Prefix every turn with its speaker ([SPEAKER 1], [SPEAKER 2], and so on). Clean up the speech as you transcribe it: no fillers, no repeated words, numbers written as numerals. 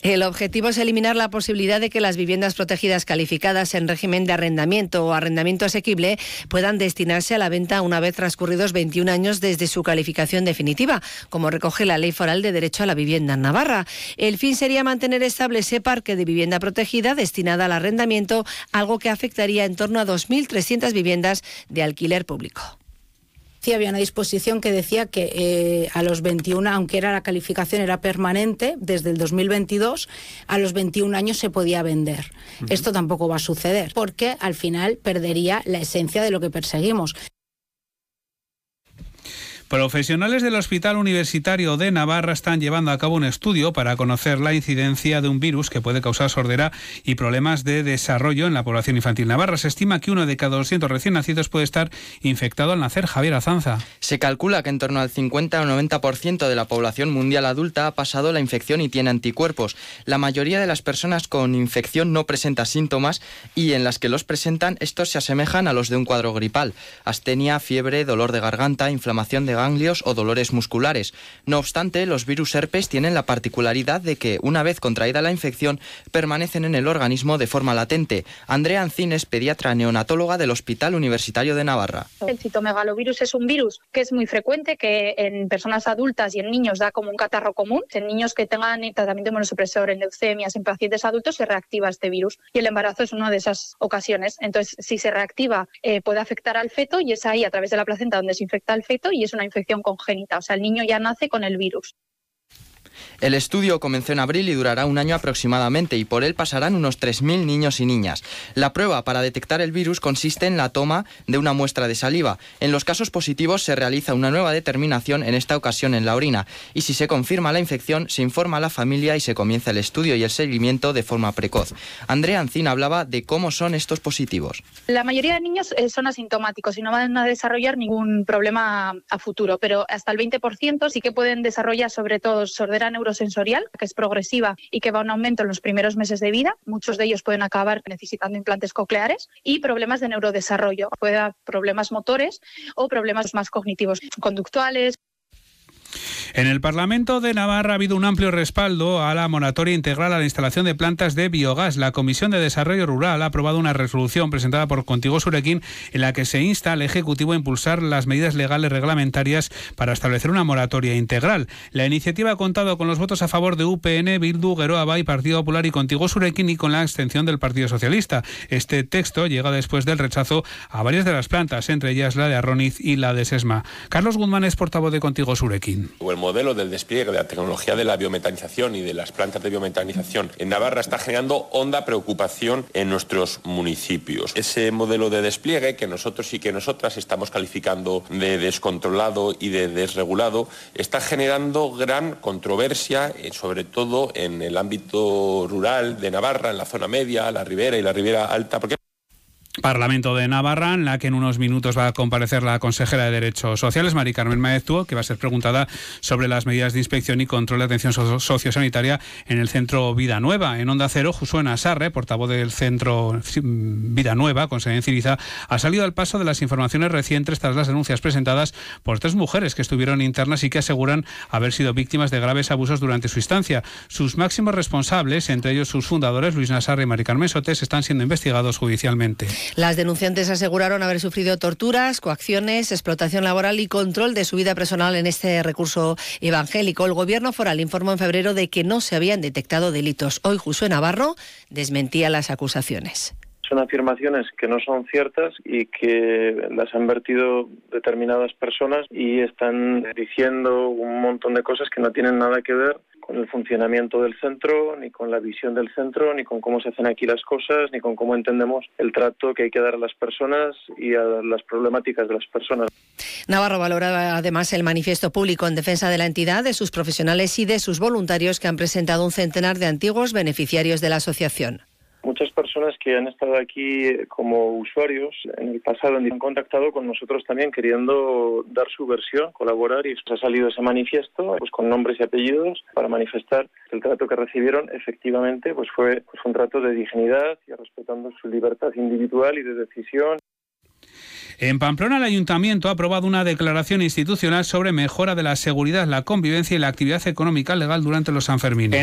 [SPEAKER 1] El objetivo es eliminar la posibilidad de que las viviendas protegidas calificadas en régimen de arrendamiento o arrendamiento asequible puedan destinarse a la venta una vez transcurridos 21 años desde su calificación definitiva, como recoge la Ley Foral de Derecho a la Vivienda en Navarra. El fin sería mantener estable ese parque de vivienda protegida destinada al arrendamiento, algo que afectaría en torno a 2.300 viviendas de alquiler público.
[SPEAKER 2] Sí, había una disposición que decía que a los 21, aunque la calificación era permanente, desde el 2022, a los 21 años se podía vender. Esto tampoco va a suceder, porque al final perdería la esencia de lo que perseguimos.
[SPEAKER 3] Profesionales del Hospital Universitario de Navarra están llevando a cabo un estudio para conocer la incidencia de un virus que puede causar sordera y problemas de desarrollo en la población infantil navarra. Se estima que 1 de cada 200 recién nacidos puede estar infectado al nacer. Javier Azanza.
[SPEAKER 4] Se calcula que en torno al 50 o 90% de la población mundial adulta ha pasado la infección y tiene anticuerpos. La mayoría de las personas con infección no presenta síntomas y en las que los presentan, estos se asemejan a los de un cuadro gripal: astenia, fiebre, dolor de garganta, inflamación de ganglios o dolores musculares. No obstante, los virus herpes tienen la particularidad de que, una vez contraída la infección, permanecen en el organismo de forma latente. Andrea Ancines, pediatra neonatóloga del Hospital Universitario de Navarra.
[SPEAKER 5] El citomegalovirus es un virus que es muy frecuente, que en personas adultas y en niños da como un catarro común. En niños que tengan tratamiento inmunosupresor, en leucemias, en pacientes adultos, se reactiva este virus. Y el embarazo es una de esas ocasiones. Entonces, si se reactiva, puede afectar al feto, y es ahí, a través de la placenta, donde se infecta al feto, y es una infección congénita, o sea, el niño ya nace con el virus.
[SPEAKER 4] El estudio comenzó en abril y durará un año aproximadamente, y por él pasarán unos 3.000 niños y niñas. La prueba para detectar el virus consiste en la toma de una muestra de saliva. En los casos positivos se realiza una nueva determinación, en esta ocasión en la orina, y si se confirma la infección, se informa a la familia y se comienza el estudio y el seguimiento de forma precoz. Andrea Ancina hablaba de cómo son estos positivos.
[SPEAKER 5] La mayoría de niños son asintomáticos y no van a desarrollar ningún problema a futuro, pero hasta el 20% sí que pueden desarrollar, sobre todo, sordera neurosensorial, que es progresiva y que va a un aumento en los primeros meses de vida. Muchos de ellos pueden acabar necesitando implantes cocleares, y problemas de neurodesarrollo. Puede haber problemas motores o problemas más cognitivos, conductuales.
[SPEAKER 3] En el Parlamento de Navarra ha habido un amplio respaldo a la moratoria integral a la instalación de plantas de biogás. La Comisión de Desarrollo Rural ha aprobado una resolución presentada por Contigo Surekin en la que se insta al Ejecutivo a impulsar las medidas legales reglamentarias para establecer una moratoria integral. La iniciativa ha contado con los votos a favor de UPN, Bildu, Geroa Bai, Partido Popular y Contigo Surekin, y con la abstención del Partido Socialista. Este texto llega después del rechazo a varias de las plantas, entre ellas la de Arroniz y la de Sesma. Carlos Guzmán es portavoz de Contigo Surekin.
[SPEAKER 6] El modelo del despliegue de la tecnología de la biometanización y de las plantas de biometanización en Navarra está generando honda preocupación en nuestros municipios. Ese modelo de despliegue, que nosotros y que nosotras estamos calificando de descontrolado y de desregulado, está generando gran controversia, sobre todo en el ámbito rural de Navarra, en la zona media, la ribera y la ribera alta, porque
[SPEAKER 3] Parlamento de Navarra, en la que en unos minutos va a comparecer la consejera de Derechos Sociales, Mari Carmen Maeztu, que va a ser preguntada sobre las medidas de inspección y control de atención sociosanitaria en el Centro Vida Nueva. En Onda Cero, Josué Nasarre, portavoz del Centro Vida Nueva, con sede en Ciriza, ha salido al paso de las informaciones recientes tras las denuncias presentadas por 3 mujeres que estuvieron internas y que aseguran haber sido víctimas de graves abusos durante su estancia. Sus máximos responsables, entre ellos sus fundadores, Luis Nasarre y Mari Carmen Sotés, están siendo investigados judicialmente.
[SPEAKER 1] Las denunciantes aseguraron haber sufrido torturas, coacciones, explotación laboral y control de su vida personal en este recurso evangélico. El Gobierno foral informó en febrero de que no se habían detectado delitos. Hoy Josué Navarro desmentía las acusaciones.
[SPEAKER 7] Son afirmaciones que no son ciertas y que las han vertido determinadas personas y están diciendo un montón de cosas que no tienen nada que ver con el funcionamiento del centro, ni con la visión del centro, ni con cómo se hacen aquí las cosas, ni con cómo entendemos el trato que hay que dar a las personas y a las problemáticas de las personas.
[SPEAKER 1] Navarro valora además el manifiesto público en defensa de la entidad, de sus profesionales y de sus voluntarios, que han presentado un centenar de antiguos beneficiarios de la asociación.
[SPEAKER 7] Muchas personas que han estado aquí como usuarios en el pasado han contactado con nosotros también queriendo dar su versión, colaborar, y ha salido ese manifiesto pues con nombres y apellidos para manifestar que el trato que recibieron efectivamente pues fue un trato de dignidad y respetando su libertad individual y de decisión.
[SPEAKER 3] En Pamplona, el Ayuntamiento ha aprobado una declaración institucional sobre mejora de la seguridad, la convivencia y la actividad económica legal durante los Sanfermines.